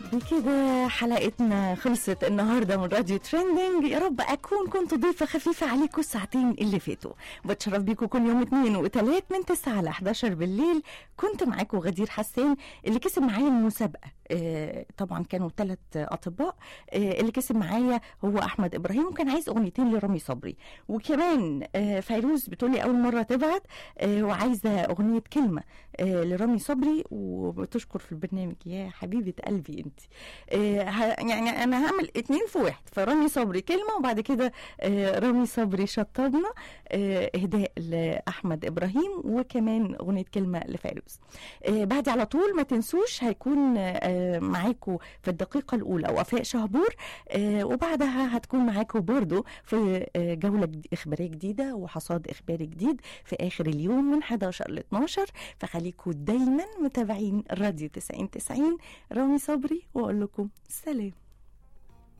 بكده حلقتنا خلصت النهارده من راديو تريندينج. يا رب اكون كنت ضيفه خفيفه عليكم الساعتين اللي فاتوا. بتشرف بيكم كل يوم 2 و3 من 9 ل 11 بالليل. كنت معاكم غدير حسان. اللي كسب معايا المسابقه طبعا كانوا 3 اطباء. اللي كسب معايا هو احمد ابراهيم، وكان عايز اغنيتين لرامي صبري. وكمان فيروز بتقولي اول مره تبعت وعايزه اغنيه كلمه لرامي صبري، وبتشكر في البرنامج. يا حبيبه قلبي انت. يعني انا هعمل 2 في 1، فرامي صبري كلمه وبعد كده رامي صبري شطبنا اهداء لاحمد ابراهيم، وكمان اغنيه كلمه لفيروز. بعد على طول ما تنسوش هيكون معاكم في الدقيقه الاولى وفاء شهبور، وبعدها هتكون معاكم برضو في جوله اخباريه جديده وحصاد اخباري جديد في اخر اليوم من 11 ل 12. فخليكم دايما متابعين راديو 90 90 رامي صبري، واقول لكم سلام.